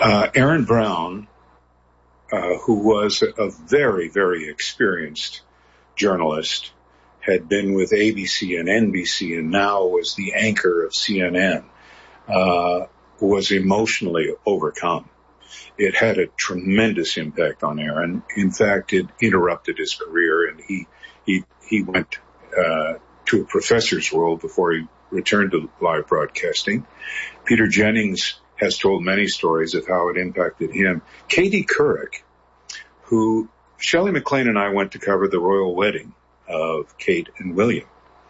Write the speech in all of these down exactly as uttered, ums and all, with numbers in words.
Uh, Aaron Brown, uh, who was a very, very experienced journalist, had been with A B C and N B C and now was the anchor of C N N, uh, was emotionally overcome. It had a tremendous impact on Aaron. In fact, it interrupted his career, and he he he went uh, to a professor's role before he returned to live broadcasting. Peter Jennings has told many stories of how it impacted him. Katie Couric, who Shelley MacLaine and I went to cover the royal wedding of Kate and William,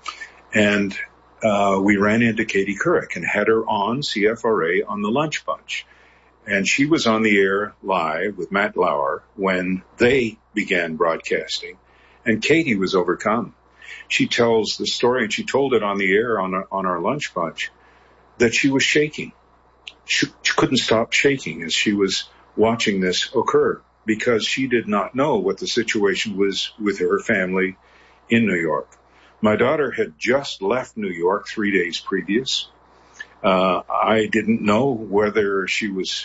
and uh, we ran into Katie Couric and had her on C F R A on the Lunch Bunch. And she was on the air live with Matt Lauer when they began broadcasting, and Katie was overcome. She tells the story, and she told it on the air on our, on our Lunch Bunch, that she was shaking. She, she couldn't stop shaking as she was watching this occur because she did not know what the situation was with her family in New York. My daughter had just left New York three days previous. Uh, I didn't know whether she was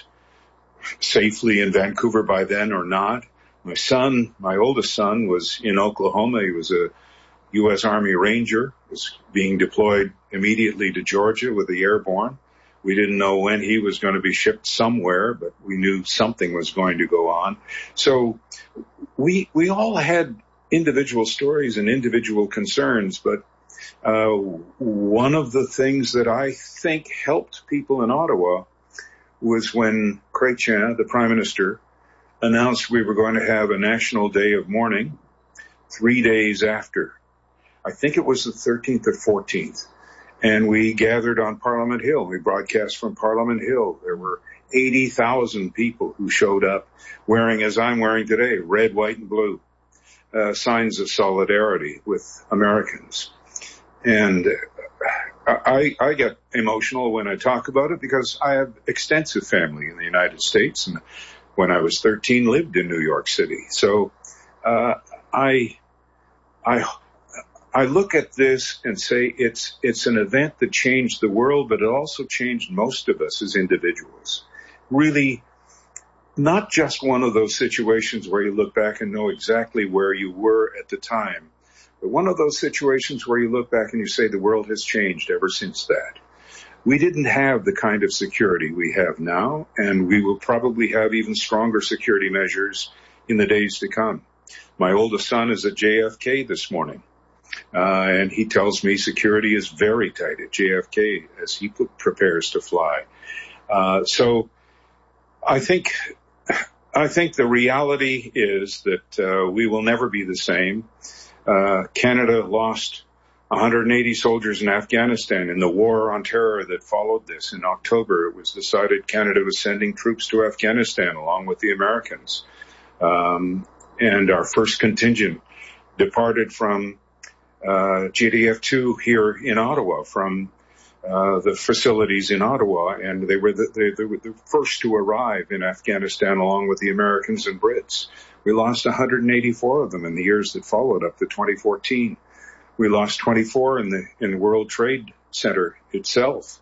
safely in Vancouver by then or not. My son, my oldest son, was in Oklahoma. He was a U S Army Ranger, was being deployed immediately to Georgia with the airborne. We didn't know when he was going to be shipped somewhere, but we knew something was going to go on. So we we all had individual stories and individual concerns, but Uh, one of the things that I think helped people in Ottawa was when Chrétien, the Prime Minister, announced we were going to have a National Day of Mourning three days after. I think it was the thirteenth or fourteenth. And we gathered on Parliament Hill. We broadcast from Parliament Hill. There were eighty thousand people who showed up wearing, as I'm wearing today, red, white, and blue, uh, signs of solidarity with Americans. And I, I get emotional when I talk about it because I have extensive family in the United States, and when I was thirteen, lived in New York City. So uh, I, I, I look at this and say it's it's an event that changed the world, but it also changed most of us as individuals. Really, not just one of those situations where you look back and know exactly where you were at the time. But one of those situations where you look back and you say the world has changed ever since that. We didn't have the kind of security we have now, and we will probably have even stronger security measures in the days to come. My oldest son is at J F K this morning, uh, and he tells me security is very tight at J F K as he prepares to fly. Uh, so I think I think the reality is that uh, we will never be the same. Uh, Canada lost one hundred eighty soldiers in Afghanistan in the war on terror that followed this. In October, it was decided Canada was sending troops to Afghanistan along with the Americans. Um, and our first contingent departed from uh, J D F two here in Ottawa, from uh, the facilities in Ottawa, and they were the, they, they were the first to arrive in Afghanistan along with the Americans and Brits. We lost one hundred eighty-four of them in the years that followed up to twenty fourteen. We lost twenty-four in the in the World Trade Center itself.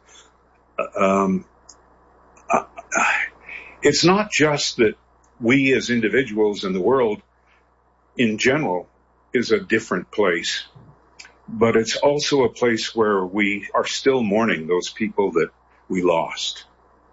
Um, uh, it's not just that we as individuals in the world in general is a different place, but it's also a place where we are still mourning those people that we lost.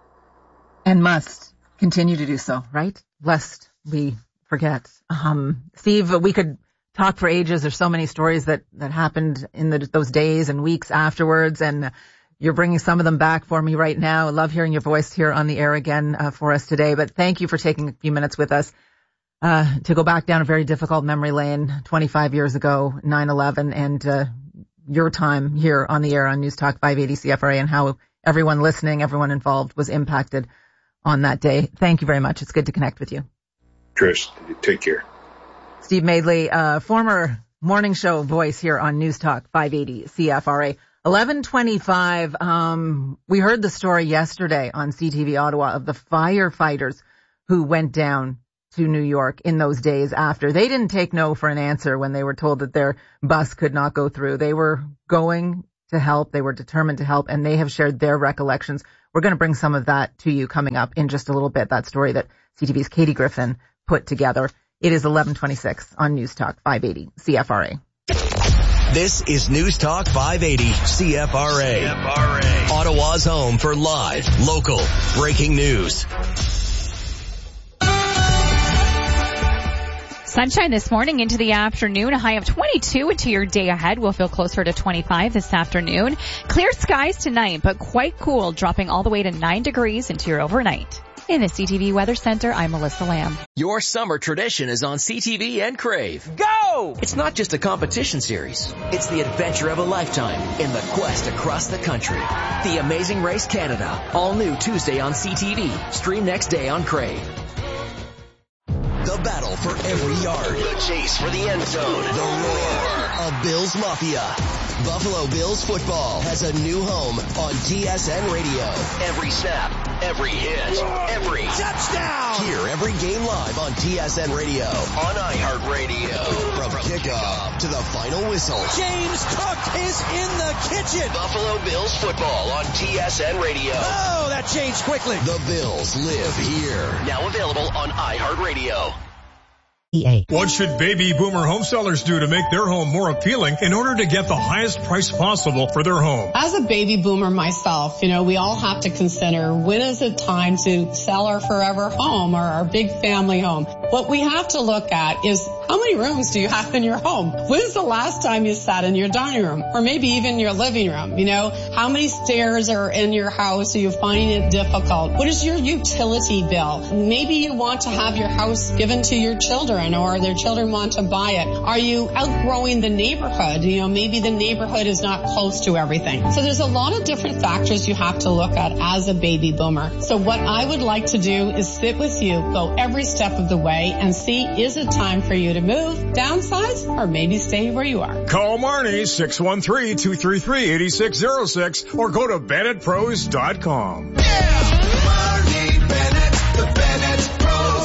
And must continue to do so, right? Lest we forget. Um, Steve, we could talk for ages. There's so many stories that, that happened in the, those days and weeks afterwards, and you're bringing some of them back for me right now. I love hearing your voice here on the air again uh, for us today, but thank you for taking a few minutes with us uh, to go back down a very difficult memory lane twenty-five years ago, nine eleven, and uh, your time here on the air on News Talk five eighty C F R A and how everyone listening, everyone involved was impacted on that day. Thank you very much. It's good to connect with you. Trish, take care. Steve Madeley, uh, former morning show voice here on News Talk five eighty C F R A. eleven twenty-five, um, we heard the story yesterday on C T V Ottawa of the firefighters who went down to New York in those days after. They didn't take no for an answer when they were told that their bus could not go through. They were going to help. They were determined to help, and they have shared their recollections We're going to bring some of that to you coming up in just a little bit, that story that C T V's Katie Griffin put together. It is eleven twenty-six on News Talk five eighty C F R A. This is News Talk five eighty C F R A. C F R A. Ottawa's home for live, local, breaking news. Sunshine this morning into the afternoon, a high of twenty-two into your day ahead. We'll feel closer to twenty-five this afternoon. Clear skies tonight, but quite cool, dropping all the way to nine degrees into your overnight. In the C T V Weather Center, I'm Melissa Lamb. Your summer tradition is on C T V and Crave. Go! It's not just a competition series. It's the adventure of a lifetime in the quest across the country. The Amazing Race Canada. All new Tuesday on C T V. Stream next day on Crave. The battle for every yard. The chase for the end zone. The roar of Bills Mafia. Buffalo Bills football has a new home on T S N Radio. Every snap, every hit, every touchdown. Hear every game live on T S N Radio. On iHeartRadio. From kickoff to the final whistle. James Cook is in the kitchen. Buffalo Bills football on T S N Radio. Oh, that changed quickly. The Bills live here. Now available on iHeartRadio. What should baby boomer home sellers do to make their home more appealing in order to get the highest price possible for their home? As a baby boomer myself, you know, we all have to consider when is it time to sell our forever home or our big family home. What we have to look at is how many rooms do you have in your home? When's the last time you sat in your dining room or maybe even your living room? You know, how many stairs are in your house? Are you finding it difficult? What is your utility bill? Maybe you want to have your house given to your children, or their children want to buy it. Are you outgrowing the neighborhood? You know, maybe the neighborhood is not close to everything. So there's a lot of different factors you have to look at as a baby boomer. So what I would like to do is sit with you, go every step of the way and see, is it time for you to move, downsize, or maybe stay where you are? Call Marnie, six one three, two three three, eight six zero six, or go to Bennett Pros dot com. Yeah! Marnie Bennett, the Bennett Pros.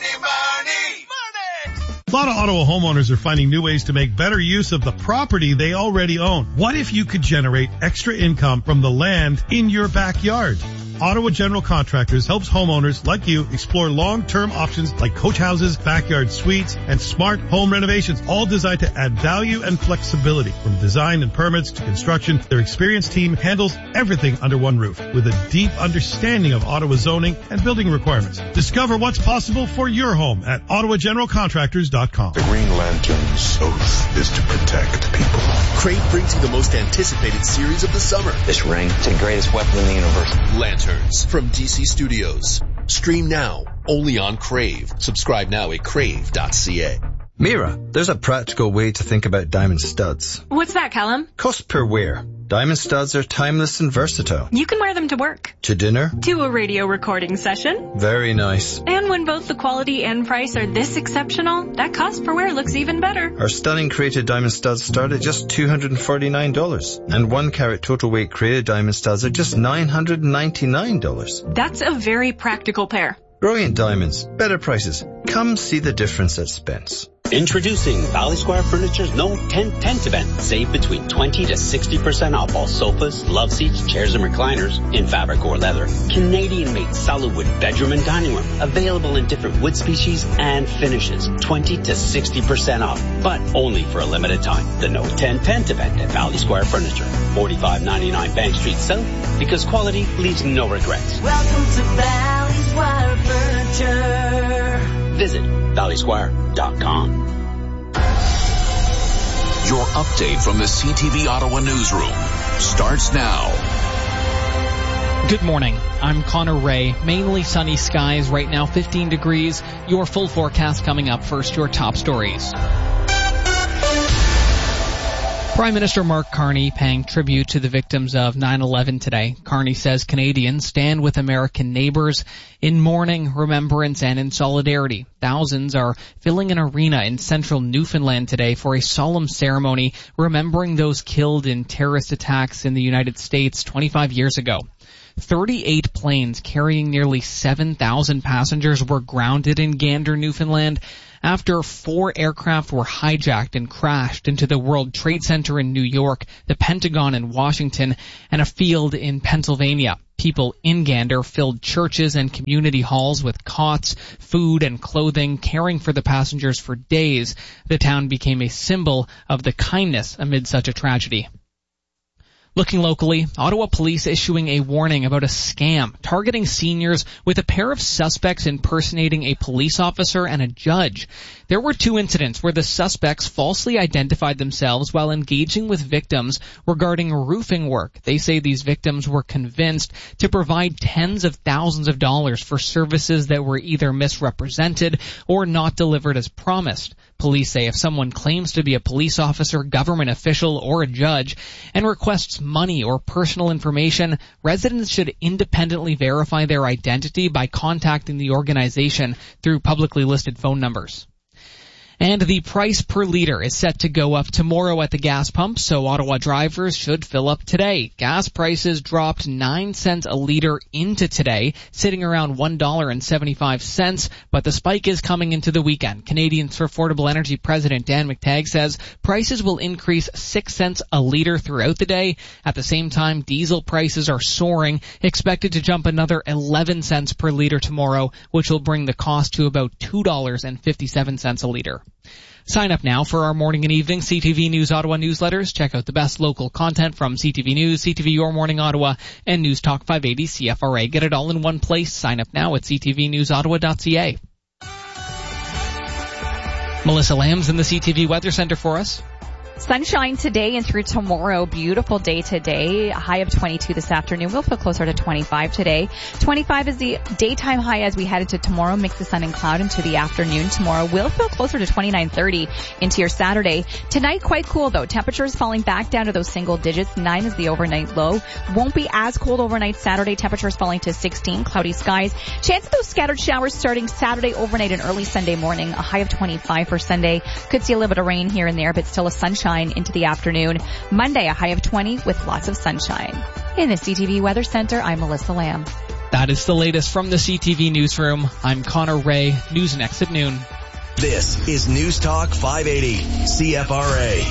A lot of Ottawa homeowners are finding new ways to make better use of the property they already own. What if you could generate extra income from the land in your backyard? Ottawa General Contractors helps homeowners like you explore long-term options like coach houses, backyard suites, and smart home renovations, all designed to add value and flexibility. From design and permits to construction, their experienced team handles everything under one roof with a deep understanding of Ottawa zoning and building requirements. Discover what's possible for your home at Ottawa General Contractors dot com. The Green Lantern's oath is to protect people. Crave brings you the most anticipated series of the summer. This ring, it's the greatest weapon in the universe. Lanterns from D C Studios. Stream now, only on Crave. Subscribe now at crave dot c a. Mira, there's a practical way to think about diamond studs. What's that, Callum? Cost per wear. Diamond studs are timeless and versatile. You can wear them to work. To dinner. To a radio recording session. Very nice. And when both the quality and price are this exceptional, that cost per wear looks even better. Our stunning created diamond studs start at just two hundred forty-nine dollars. And one carat total weight created diamond studs are just nine hundred ninety-nine dollars. That's a very practical pair. Brilliant diamonds. Better prices. Come see the difference at Spence. Introducing Valley Square Furniture's No ten Tent event. Save between twenty to sixty percent off all sofas, love seats, chairs, and recliners in fabric or leather. Canadian-made solid wood bedroom and dining room. Available in different wood species and finishes. twenty to sixty percent off, but only for a limited time. The No ten Tent event at Valley Square Furniture. forty-five ninety-nine Bank Street South, because quality leaves no regrets. Welcome to Valley Square Furniture. Visit valley square dot com. Your update from the C T V Ottawa newsroom starts now. Good morning. I'm Connor Ray. Mainly sunny skies right now, fifteen degrees. Your full forecast coming up. First, your top stories. Prime Minister Mark Carney paying tribute to the victims of nine eleven today. Carney says Canadians stand with American neighbors in mourning, remembrance, and in solidarity. Thousands are filling an arena in central Newfoundland today for a solemn ceremony remembering those killed in terrorist attacks in the United States twenty-five years ago. thirty-eight planes carrying nearly seven thousand passengers were grounded in Gander, Newfoundland, after four aircraft were hijacked and crashed into the World Trade Center in New York, the Pentagon in Washington, and a field in Pennsylvania. People in Gander filled churches and community halls with cots, food, and clothing, caring for the passengers for days. The town became a symbol of the kindness amid such a tragedy. Looking locally, Ottawa police issuing a warning about a scam targeting seniors with a pair of suspects impersonating a police officer and a judge. There were two incidents where the suspects falsely identified themselves while engaging with victims regarding roofing work. They say these victims were convinced to provide tens of thousands of dollars for services that were either misrepresented or not delivered as promised. Police say if someone claims to be a police officer, government official, or a judge and requests money or personal information, residents should independently verify their identity by contacting the organization through publicly listed phone numbers. And the price per liter is set to go up tomorrow at the gas pump, so Ottawa drivers should fill up today. Gas prices dropped nine cents a liter into today, sitting around one dollar and seventy-five cents, but the spike is coming into the weekend. Canadians for Affordable Energy President Dan McTagg says prices will increase six cents a liter throughout the day. At the same time, diesel prices are soaring, expected to jump another eleven cents per liter tomorrow, which will bring the cost to about two dollars and fifty-seven cents a liter. Sign up now for our morning and evening C T V News Ottawa newsletters. Check out the best local content from C T V News, C T V Your Morning Ottawa, and News Talk five eighty C F R A. Get it all in one place. Sign up now at c t v news ottawa dot c a. Melissa Lamb's in the C T V Weather Center for us. Sunshine today and through tomorrow. Beautiful day today. A high of twenty-two this afternoon. We'll feel closer to twenty-five today. twenty-five is the daytime high as we head into tomorrow. Mix the sun and cloud into the afternoon. Tomorrow we'll feel closer to twenty-nine, thirty into your Saturday. Tonight quite cool though. Temperatures falling back down to those single digits. nine is the overnight low. Won't be as cold overnight Saturday. Temperatures falling to sixteen. Cloudy skies. Chance of those scattered showers starting Saturday overnight and early Sunday morning. A high of twenty-five for Sunday. Could see a little bit of rain here and there, but still a sunshine into the afternoon. Monday, a high of twenty with lots of sunshine. In the C T V Weather Center, I'm Melissa Lamb. That is the latest from the C T V Newsroom. I'm Connor Ray. News next at noon. This is News Talk five eighty C F R A.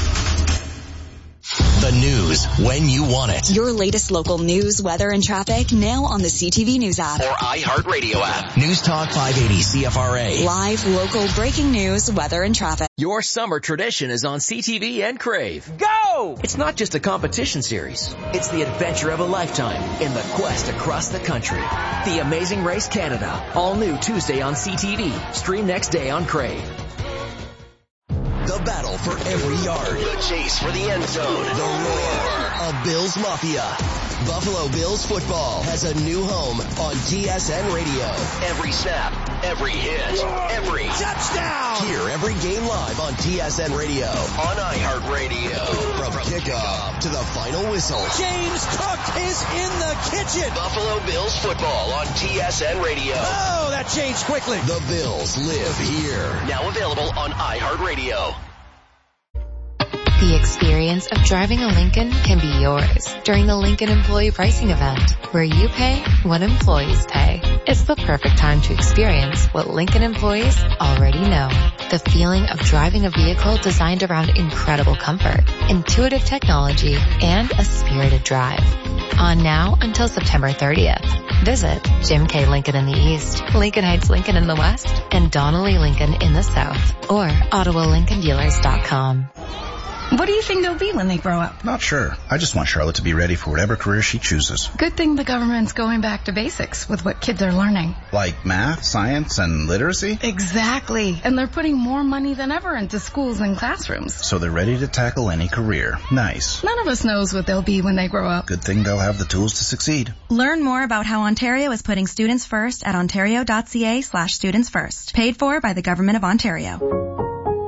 The news when you want it. Your latest local news, weather, and traffic now on the C T V News app. Or iHeartRadio app. News Talk five eighty C F R A. Live, local, breaking news, weather, and traffic. Your summer tradition is on C T V and Crave. Go! It's not just a competition series. It's the adventure of a lifetime in the quest across the country. The Amazing Race Canada. All new Tuesday on C T V. Stream next day on Crave. The battle for every yard. The chase for the end zone. The roar of Bills Mafia. Buffalo Bills football has a new home on T S N Radio. Every snap, every hit, every touchdown. Hear every game live on T S N Radio. On iHeartRadio. From kickoff to the final whistle. James Cook is in the kitchen. Buffalo Bills football on T S N Radio. Oh, that changed quickly. The Bills live here. Now available on iHeartRadio. The experience of driving a Lincoln can be yours during the Lincoln Employee Pricing Event, where you pay what employees pay. It's the perfect time to experience what Lincoln employees already know. The feeling of driving a vehicle designed around incredible comfort, intuitive technology, and a spirited drive. On now until September thirtieth. Visit Jim K. Lincoln in the East, Lincoln Heights Lincoln in the West, and Donnelly Lincoln in the South, or Ottawa Lincoln Dealers dot com. What do you think they'll be when they grow up? Not sure. I just want Charlotte to be ready for whatever career she chooses. Good thing the government's going back to basics with what kids are learning. Like math, science, and literacy? Exactly. And they're putting more money than ever into schools and classrooms. So they're ready to tackle any career. Nice. None of us knows what they'll be when they grow up. Good thing they'll have the tools to succeed. Learn more about how Ontario is putting students first at ontario.ca slash students first. Paid for by the Government of Ontario.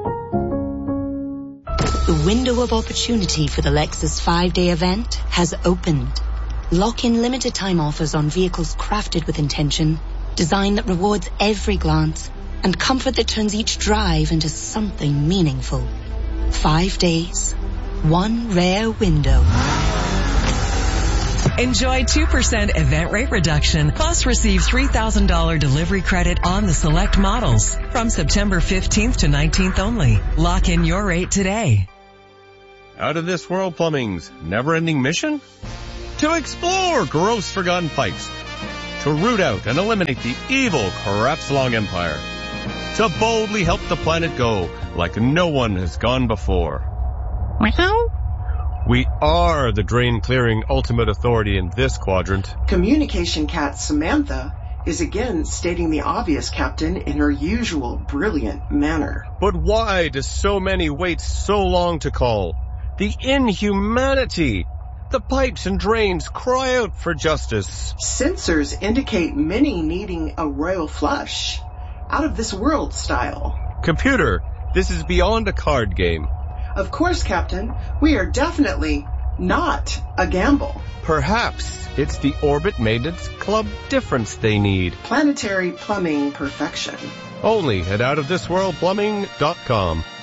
The window of opportunity for the Lexus five-day event has opened. Lock in limited time offers on vehicles crafted with intention, design that rewards every glance, and comfort that turns each drive into something meaningful. Five days, one rare window. Enjoy two percent event rate reduction, plus receive three thousand dollars delivery credit on the select models from September fifteenth to nineteenth only. Lock in your rate today. Out of This World Plumbing's never-ending mission? to explore gross forgotten pipes, to root out and eliminate the evil Crapslong Empire, to boldly help the planet go like no one has gone before. Wow. We are the drain-clearing ultimate authority in this quadrant. Communication cat Samantha is again stating the obvious, Captain, in her usual brilliant manner. But why do so many wait so long to call? The inhumanity! The pipes and drains cry out for justice. Sensors indicate many needing a royal flush. Out of this world style. Computer, this is beyond a card game. Of course, Captain. We are definitely not a gamble. Perhaps it's the Orbit Maintenance Club difference they need. Planetary plumbing perfection. Only at out of this world plumbing dot com.